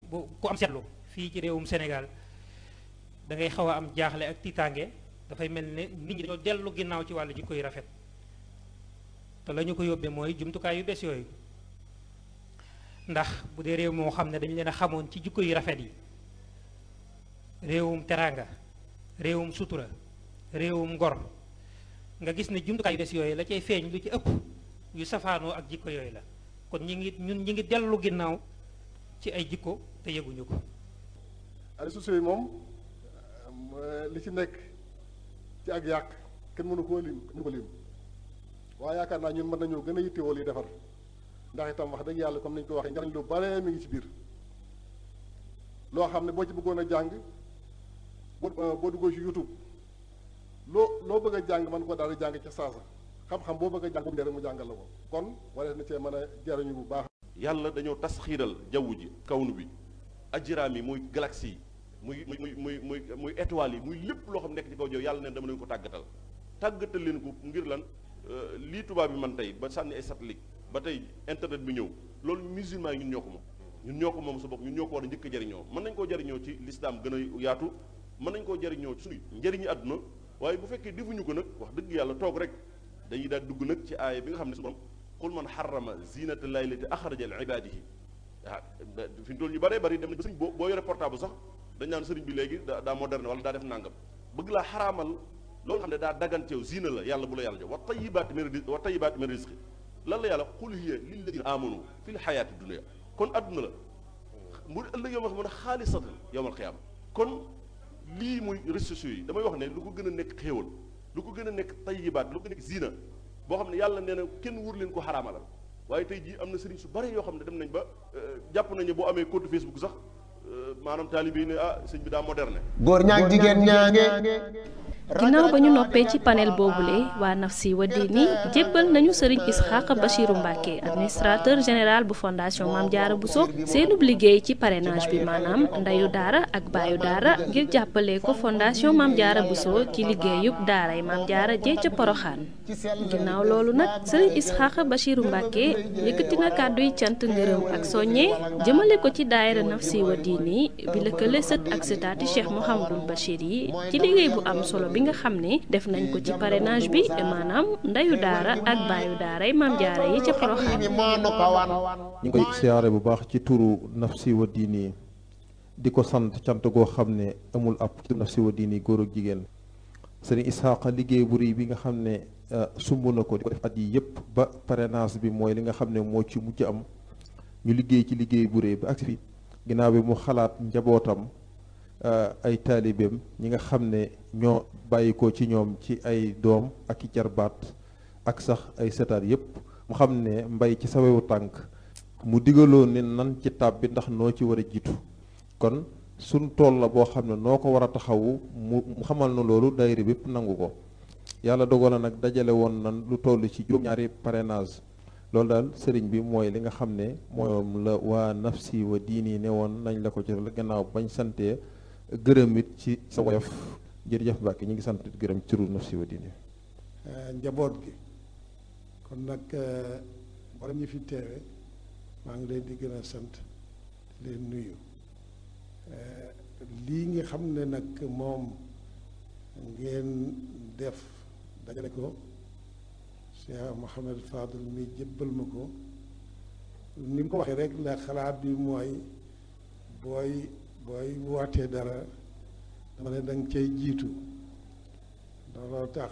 bu ku am seetlu fii ci réewum Sénégal da ngay xaw a am jaaxle ak tiitaange dafay mel ne nit ñi dañoo dellu ginnaaw ci wàllu jikko yu rafet te la ñu ko yóbbee mooy jumtukaay yu bees yooyu ndax bu dee réew moo xam ne dañu leen a xamoon ci jikko yu rafet yi réewum teraanga réewum sutura réewum ngor nga gis ne jumtukaay yu bees yooyu la cay feeñ lu ci ëpp yu safaanoo ak jikko yooyu la kon ñun ñi ngi dellu ginnaaw ci ay jikko te yëguñu ko. réseaux sociaux yi moom li ci nekk ci ak yàq kenn mënu koo lim waaye yaakaar naa ñun mën nañoo gën a yittewoo liy defar ndax itam wax dëgg yàlla comme ni ñu ko waxee njariñ lu bare mi ngi ci biir loo xam ne boo ci bëggoon a jàng boo duggoo ci YouTube loo bëgg a jàng mën koo daal di jàng ca saasa xam-xam boo bëgg a jàng boobu rek mu jàngal la ko kon wala na cee mën a jariñu bu baax. yàlla dañoo tasxiiral jaww ji kawnu bi ajraam yi muy galaxie yi muy étoiles yi muy lépp loo xam nekk ci kaw jaww yàlla ne dama leen ko tàggatal leen ko ngir lan lii tubaab bi man tey ba sànni ay satellite ba tey internet bi ñëw loolu musulman yi ñun ñoo ko moom sa bopp ñun ñoo ko war a njëkk a jariñoo mën nañ koo jariñoo ci lislaam gën a yaatu mën nañ koo jariñoo ci suñu njëriñu àdduna waaye bu fekkee defuñu ko nag wax dëgg yàlla toog rek dañuy daal dugg nag ci aaya bi nga xam ne su borom qul man xarama zinata llahi allati axraja li ibadihi fi mu toll ñu bëree bëri dem na ba sëriñ boo yore portable sax dañ naan sëriñ bi léegi daa moderne wala daa def nàngam bëgg laa xaraamal loolu xam ne daa daganteew zina la yàlla bu la yàlla jox wa tayibaati min rizqi lan la yàlla qul hiya lilladina amanu fi l xayaati dunia kon adduna la mu ëllëg yow ma xam ne xaalisatan yowmal qiyaama kon lii muy réseaux sociaux yi damay wax ne lu ko gën a nekk xéewal lu ko gën a nekk tayibaat lu ko nekk zina boo xam ne yàlla nee na kenn wur leen ko xaraamalal waaye tey jii am na sëriñ su bari yoo xam ne dem nañ ba jàpp nañu boo amee compte Facebook sax maanaam taalibe yi ne sëñ bi daa moderne. góor ñaag jigéen ñaange. ginnaaw ba ñu noppee ci panel boobule waa Nafsi wa Diini jébbal nañu sëriñ Isxaaqa Bachiru Mbàkke administrateur général bu fondation Maam Jaara Buso seenub liggéey ci parrainage bi maanaam ndeyu daara ak baayu daara ngir jàppale ko fondation Maam Jaara Buso ci liggéeyub daaray Maam Jaara jee ca Poroxaan ginnaaw loolu nag sëriñ Isxaaqa Bachiru Mbàkke yëkkati na kàdduy cant ngërëm ak soññe jëmale ko ci daayira Nafsi wa Diini bi lëkkale sët ak sëtaati Cheikh Mouhamadul Bachir yi ci liggéey bu am solo bi nga xam ne def nañ ko ci parrainage bi maanaam ndeyu daara ak baayu daaray Maam Jaara yi ca Poroxaan ñu ngi koy siyaare bu baax ci turu Nafsi wa Diini di ko sant cant goo xam ne amul ab Nafsi wa Diini góor ak jigéen sëriñ Isxaaqa liggéey bu rëy bi nga xam ne sumb na ko di ko def at yi yëpp ba parrainage bi mooy li nga xam ne moo ci mujj am ñu liggéey ci liggéey bu rëy ba agsi fi ginnaaw bi mu xalaat njabootam ay taalibeem ñi nga xam ne ñoo bàyyi ko ci ñoom ci ay doom ak i jarbaat ak sax ay setaat yépp mu xam ne mbay ci sawewu tànk mu digaloon ne nan ci tab bi ndax noo ci war a jiitu kon suñ tool la boo xam ne noo ko war a taxawu mu xamal na loolu daayira bépp nangu ko yàlla dogal na nag dajale woon nan lu toll ci juróom-ñaari parrainage loolu daal sëriñ bi mooy li nga xam ne moom la waa Nafsi wa Diini ne woon nañ la ko ci gannaaw bañ santee gërëm it ci sa woyof jërëjëf Mbàkke ñu ngi sant gërëm ci turu Nafsi wa Diini njaboot gi kon nag wala ñi fi teewe maa ngi leen di gën a sant di leen nuyu lii nga xam ne nag moom ngeen def dajale ko Cheikh Mouhamed Fadel mi jébbal ma ko ni mu ko waxee rek la xalaat bi mooy booy wootee dara dama ne danga cay jiitu looloo tax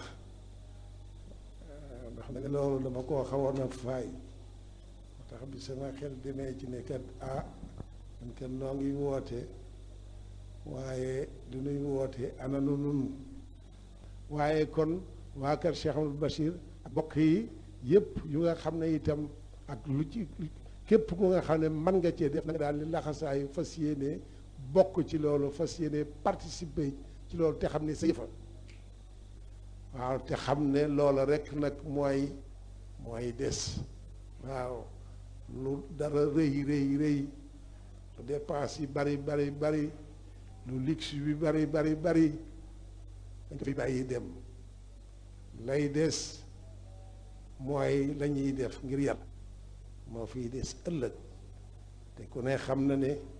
ndax nag loolu dama koo xawoon a faay moo tax bi sama xel demee ci ne kat man kat noo ngi woote waaye du nuy woote ana nu nun waaye kon waa kër Cheikh Amadou Bachir ak bokk yi yëpp yu nga xam ne itam ak lu ci képp ku nga xam ne mën nga cee def nag daal li laxasaayu fas yéene bokk ci loolu fas yéene participer ci loolu te xam ne sa yëfa waaw te xam ne loola rek nag mooy des waaw lu dara rëy lu dépense yi bari lu luxe bi bari dañ ko fi bàyyi dem lay des mooy la ñuy def ngir yàlla moo fiy des ëllëg te ku ne xam na ne